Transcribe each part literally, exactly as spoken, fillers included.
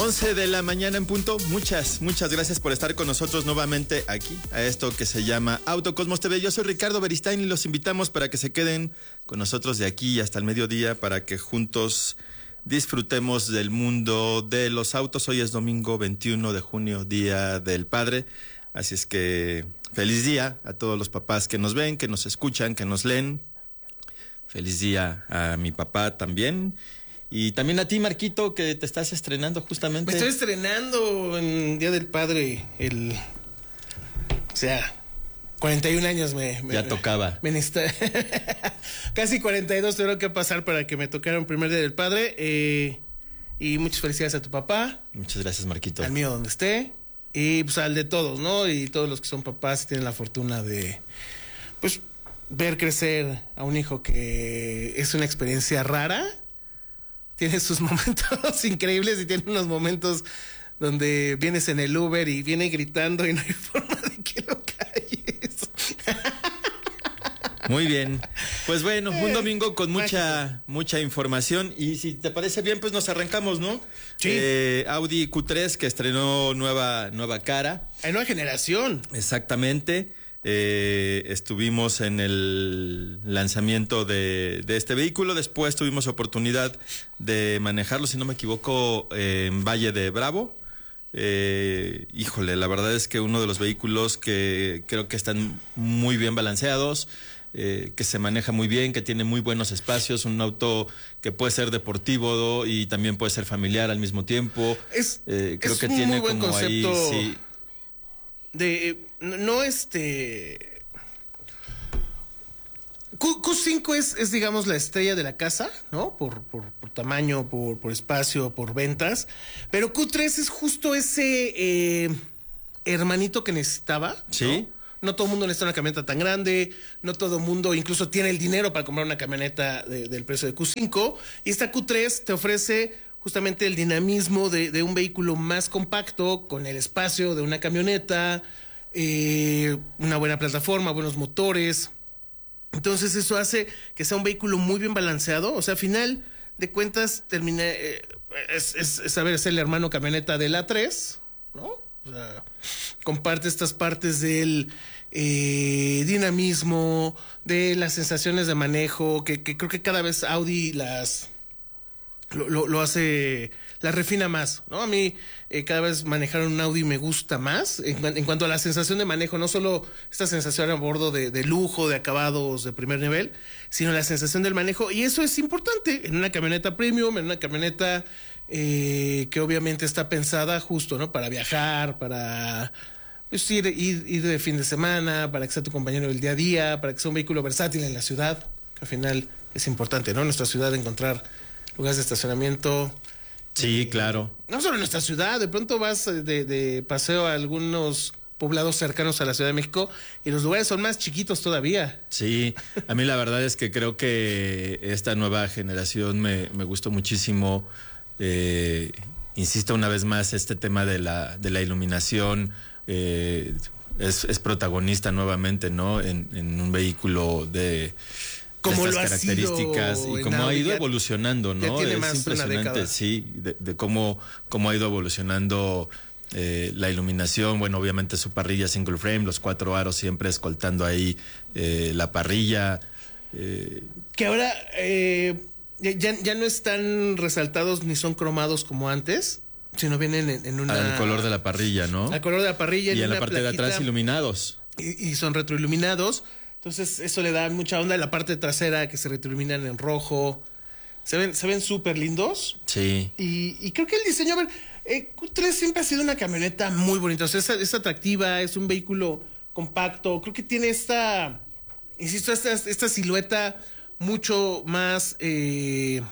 once de la mañana en punto. Muchas, muchas gracias por estar con nosotros nuevamente aquí, a esto que se llama Autocosmos T V. Yo soy Ricardo Beristain y los invitamos para que se queden con nosotros de aquí hasta el mediodía para que juntos disfrutemos del mundo de los autos. Hoy es domingo veintiuno de junio, Día del Padre. Así es que feliz día a todos los papás que nos ven, que nos escuchan, que nos leen. Feliz día a mi papá también. Y también a ti, Marquito, que te estás estrenando justamente. Me estoy estrenando en Día del Padre, el... O sea, cuarenta y un años me... me ya tocaba. Me necesita... Casi cuarenta y dos tengo que pasar para que me tocara un primer Día del Padre. Eh, y muchas felicidades a tu papá. Muchas gracias, Marquito. Al mío donde esté. Y pues al de todos, ¿no? Y todos los que son papás y tienen la fortuna de... Pues ver crecer a un hijo que es una experiencia rara. Tiene sus momentos increíbles y tiene unos momentos donde vienes en el Uber y viene gritando y no hay forma de que lo calles. Muy bien. Pues bueno, un domingo con mucha mucha información y si te parece bien, pues nos arrancamos, ¿no? Sí. Eh, Audi Q tres que estrenó nueva, nueva cara. Hay nueva generación. Exactamente. Eh, estuvimos en el lanzamiento de, de este vehículo. Después tuvimos oportunidad de manejarlo, si no me equivoco, eh, en Valle de Bravo. Eh, híjole, la verdad es que uno de los vehículos que creo que están muy bien balanceados, eh, que se maneja muy bien, que tiene muy buenos espacios, un auto que puede ser deportivo y también puede ser familiar al mismo tiempo. Es, eh, creo es que un tiene muy buen como concepto ahí, sí. De no este Q, Q5 es, es digamos la estrella de la casa, ¿no? Por, por, por tamaño, por, por espacio, por ventas. Pero Q tres es justo ese eh, hermanito que necesitaba, ¿no? Sí. No todo el mundo necesita una camioneta tan grande, no todo el mundo incluso tiene el dinero para comprar una camioneta de, del precio de Q cinco. Y esta Q tres te ofrece justamente el dinamismo de, de un vehículo más compacto, con el espacio de una camioneta, eh, una buena plataforma, buenos motores. Entonces eso hace que sea un vehículo muy bien balanceado. O sea, a final de cuentas, termina, eh, es, es, es saber ser el hermano camioneta del A tres, ¿no? O sea, comparte estas partes del eh, dinamismo, de las sensaciones de manejo, que, que creo que cada vez Audi las... Lo, lo, lo hace, la refina más, ¿no? A mí eh, cada vez manejar un Audi me gusta más en, en cuanto a la sensación de manejo, no solo esta sensación a bordo de, de lujo, de acabados de primer nivel, sino la sensación del manejo, y eso es importante en una camioneta premium, en una camioneta eh, que obviamente está pensada justo, ¿no? Para viajar, para pues, ir, ir, ir de fin de semana, para que sea tu compañero del día a día, para que sea un vehículo versátil en la ciudad, que al final es importante, ¿no? En nuestra ciudad encontrar lugares de estacionamiento. Sí, eh, claro. No solo en nuestra ciudad, de pronto vas de, de paseo a algunos poblados cercanos a la Ciudad de México y los lugares son más chiquitos todavía. Sí, a mí la verdad es que creo que esta nueva generación me, me gustó muchísimo. Eh, insisto una vez más, este tema de la, de la iluminación eh, es, es protagonista nuevamente, ¿no? En, en un vehículo de... Como estas lo ha características sido y cómo ha ido ya, evolucionando, ¿no? Ya tiene es más impresionante, sí, de, de cómo, cómo ha ido evolucionando eh, la iluminación. Bueno, obviamente su parrilla single frame, los cuatro aros siempre escoltando ahí eh, la parrilla. Eh. Que ahora eh, ya, ya no están resaltados ni son cromados como antes, sino vienen en, en una... Al color de la parrilla, ¿no? Al color de la parrilla. Y en, en la parte plaquita, de atrás iluminados. Y, y son retroiluminados. Entonces eso le da mucha onda. La parte trasera que se retroiluminan en rojo. Se ven se ven súper lindos. Sí. Y, y creo que el diseño... A ver, eh, Q tres siempre ha sido una camioneta muy bonita. O sea, es, es atractiva, es un vehículo compacto. Creo que tiene esta... Insisto, esta, esta silueta mucho más... Eh,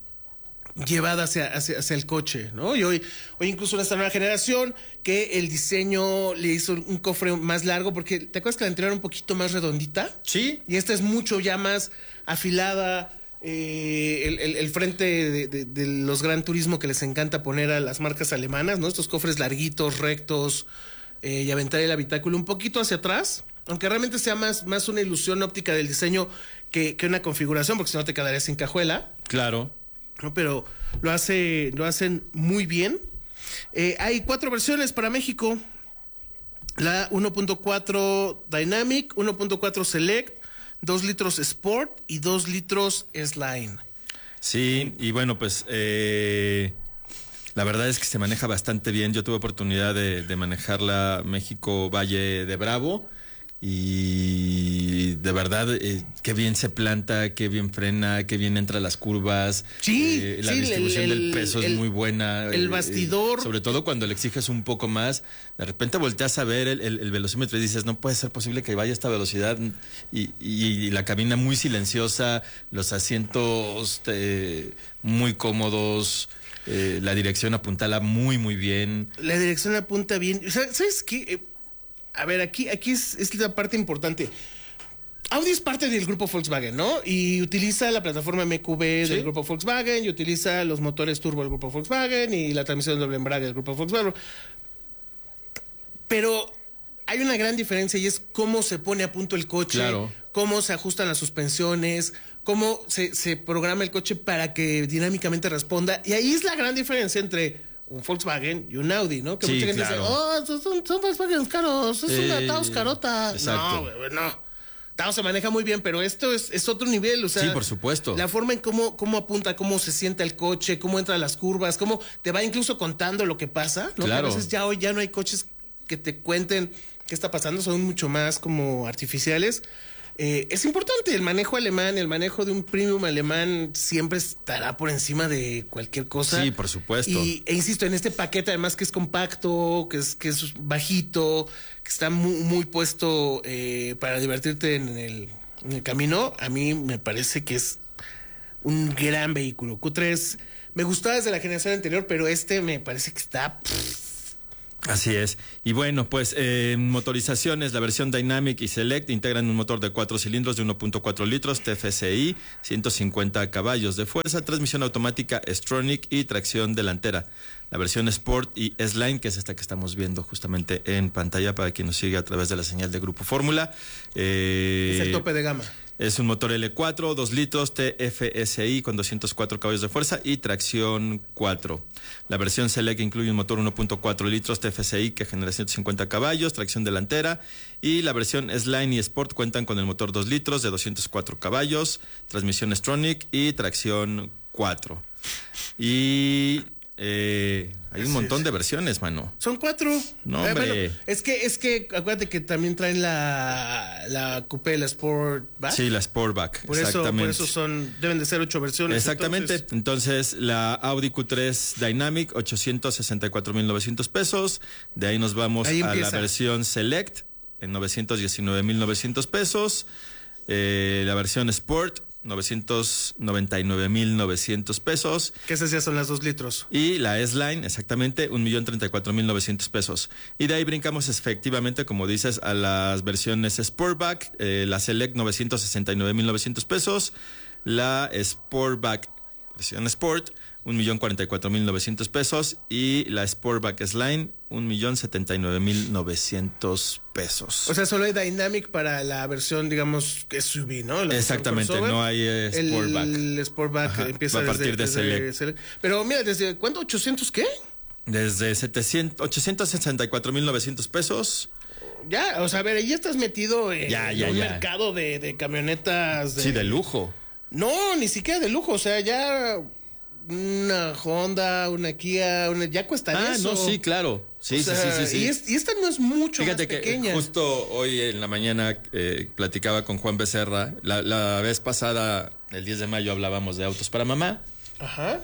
llevada hacia, hacia, hacia el coche, ¿no? Y hoy, hoy incluso en esta nueva generación, que el diseño le hizo un cofre más largo, porque ¿te acuerdas que la anterior era un poquito más redondita? Sí. Y esta es mucho ya más afilada, eh, el, el, el frente de, de, de los Gran Turismo que les encanta poner a las marcas alemanas, ¿no? Estos cofres larguitos, rectos, eh, y aventar el habitáculo un poquito hacia atrás, aunque realmente sea más, más una ilusión óptica del diseño que, que una configuración, porque si no te quedarías sin cajuela. Claro. ¿No? Pero lo hace, lo hacen muy bien. Eh, hay cuatro versiones para México. La uno punto cuatro Dynamic, uno punto cuatro Select, dos litros Sport y dos litros S-Line. Sí, y bueno, pues eh, la verdad es que se maneja bastante bien. Yo tuve oportunidad de, de manejarla México Valle de Bravo y de verdad eh, qué bien se planta, qué bien frena, qué bien entra a las curvas. Sí, eh, la sí, distribución el- del peso el- es muy buena. el eh, bastidor. eh, sobre todo cuando le exiges un poco más, de repente volteas a ver el, el- el velocímetro y dices, no puede ser posible que vaya a esta velocidad, y, y- y la cabina muy silenciosa, los asientos eh, muy cómodos. Eh, la dirección apuntala muy, muy bien. La dirección apunta bien. O sea, ¿sabes qué? Eh, a ver, aquí, aquí es, es la parte importante. Audi es parte del grupo Volkswagen, ¿no? Y utiliza la plataforma M Q B Sí. del grupo Volkswagen, y utiliza los motores turbo del grupo Volkswagen y la transmisión doble embrague del grupo Volkswagen. Pero hay una gran diferencia y es cómo se pone a punto el coche, Claro. cómo se ajustan las suspensiones, cómo se, se programa el coche para que dinámicamente responda. Y ahí es la gran diferencia entre un Volkswagen y un Audi, ¿no? Que Sí, mucha gente claro. dice, oh, son, son, son Volkswagen caros, es Sí, una Taos carota. exacto. No, güey, no. Taos se maneja muy bien, pero esto es, es otro nivel, o sea. Sí, por supuesto. La forma en cómo, cómo apunta, cómo se sienta el coche, cómo entra a las curvas, cómo te va incluso contando lo que pasa, ¿no? Claro. Que a veces ya hoy ya no hay coches que te cuenten qué está pasando, son mucho más como artificiales. Eh, es importante, el manejo alemán, el manejo de un premium alemán siempre estará por encima de cualquier cosa. Sí, por supuesto. Y, e insisto, en este paquete además que es compacto, que es, que es bajito, que está muy, muy puesto eh, para divertirte en el, en el camino, a mí me parece que es un gran vehículo. Q tres me gustaba desde la generación anterior, pero este me parece que está... pff, Así es. Y bueno, pues eh, motorizaciones, la versión Dynamic y Select integran un motor de cuatro cilindros de uno punto cuatro litros, T F S I, ciento cincuenta caballos de fuerza, transmisión automática S-Tronic y tracción delantera. La versión Sport y S-Line, que es esta que estamos viendo justamente en pantalla para quien nos sigue a través de la señal de Grupo Fórmula. Eh, es el tope de gama. Es un motor L cuatro, dos litros, T F S I con doscientos cuatro caballos de fuerza y tracción cuatro. La versión Select incluye un motor uno punto cuatro litros T F S I que genera ciento cincuenta caballos, tracción delantera. Y la versión S-Line y Sport cuentan con el motor dos litros de doscientos cuatro caballos, transmisión S-Tronic y tracción cuatro. Y eh, hay un Así montón es. de versiones, mano. Son cuatro. No, Eh, hombre. bueno, es que, es que acuérdate que también traen la, la Coupé, la Sportback. Sí, la Sportback, Por eso, exactamente. por eso son, deben de ser ocho versiones. Exactamente. entonces. Entonces, la Audi Q tres Dynamic, ochocientos sesenta y cuatro mil novecientos pesos. De ahí nos vamos Ahí a la empieza. versión Select en novecientos diecinueve mil novecientos pesos. Eh, la versión Sport, novecientos noventa y nueve mil novecientos pesos. Que esas ya son las dos litros. Y la S-Line, exactamente, un millón treinta y cuatro mil novecientos pesos. Y de ahí brincamos efectivamente, como dices, a las versiones Sportback, eh, la Select novecientos sesenta y nueve mil novecientos pesos, la Sportback versión Sport, un millón cuarenta y cuatro mil novecientos pesos, y la Sportback S-Line, un millón setenta y nueve mil novecientos pesos. O sea, solo hay Dynamic para la versión, digamos, S U V, ¿no? La Exactamente, crossover. no hay eh, El- Sportback. El Sportback Ajá, empieza va a partir desde, de desde Select. Pero mira, ¿desde cuánto? ¿ochocientos qué? Desde setecientos, ochocientos sesenta y cuatro mil novecientos pesos. Ya, o sea, a ver, ya estás metido en Ya, ya, un ya. mercado de, de camionetas. De... Sí, de lujo. No, ni siquiera de lujo, o sea, ya una Honda, una Kia, una, ya cuestan Ah, eso. no, sí, claro. Sí, O sea, sí, sí, sí, sí. Y, es- y esta no es mucho Fíjate más que pequeña. justo hoy en la mañana eh, platicaba con Juan Becerra. La, la vez pasada, el diez de mayo, hablábamos de autos para mamá. Ajá.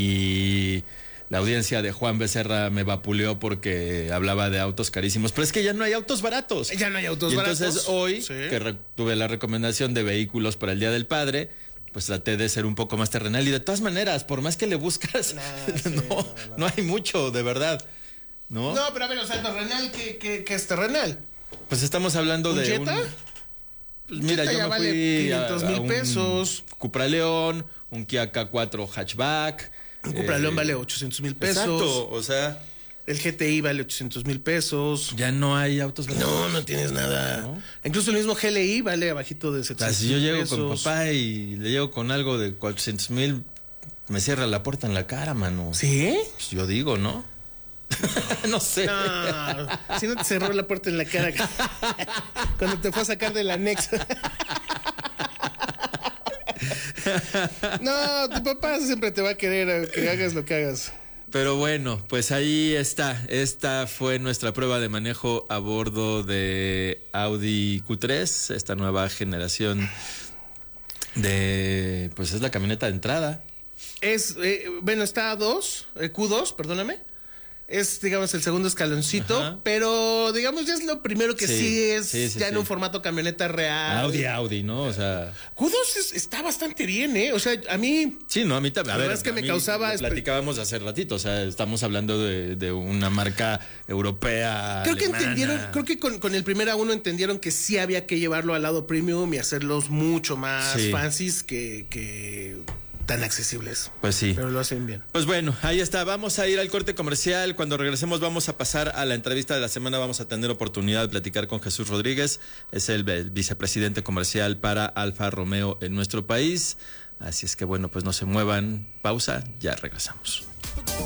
Y la audiencia de Juan Becerra me vapuleó porque hablaba de autos carísimos. Pero es que ya no hay autos baratos. Ya no hay autos y baratos. entonces hoy, Sí. que re- tuve la recomendación de vehículos para el Día del Padre, pues traté de ser un poco más terrenal. Y de todas maneras, por más que le buscas, Nah, no, sí, no, no, no. hay mucho, de verdad. ¿No? No, pero a ver, o sea, terrenal, ¿qué, qué, qué es terrenal? Pues estamos hablando ¿Un de Jetta? un... Pues mira, Jetta yo ya me vale fui a- quinientos a mil un pesos. Cupra León, un Kia K cuatro hatchback. Un Cupra León eh, vale ochocientos mil pesos. Exacto, o sea, El G T I vale ochocientos mil pesos. ya no hay autos baratos. No, no tienes nada. No. Incluso el mismo G L I vale abajito de O sea, setecientos si yo mil llego pesos. con papá y le llego con algo de cuatrocientos mil, me cierra la puerta en la cara, mano. ¿Sí? Pues yo digo, ¿no? No sé. No, si no te cerró la puerta en la cara cuando te fue a sacar del anexo. No, tu papá siempre te va a querer que hagas lo que hagas. Pero bueno, pues ahí está. Esta fue nuestra prueba de manejo a bordo de Audi Q tres, esta nueva generación de... Pues es la camioneta de entrada. Es, eh, bueno, está a dos, eh, Q dos, perdóname. Es, digamos, el segundo escaloncito, ajá, pero, digamos, ya es lo primero que sí, sí es sí, sí, ya sí. En un formato camioneta real. Audi, Audi, ¿no? O sea... Q dos es, está bastante bien, ¿eh? O sea, a mí... Sí, no, a mí también. A ver, es que a me mí causaba... Platicábamos hace ratito, o sea, estamos hablando de, de una marca europea, Creo alemana. que entendieron, creo que con, con el primer A uno entendieron que sí había que llevarlo al lado premium y hacerlos mucho más sí. fancies que... que... tan accesibles. Pues sí. Pero lo hacen bien. Pues bueno, ahí está. Vamos a ir al corte comercial. Cuando regresemos vamos a pasar a la entrevista de la semana. Vamos a tener oportunidad de platicar con Jesús Rodríguez. Es el, el vicepresidente comercial para Alfa Romeo en nuestro país. Así es que bueno, pues no se muevan. Pausa, ya regresamos.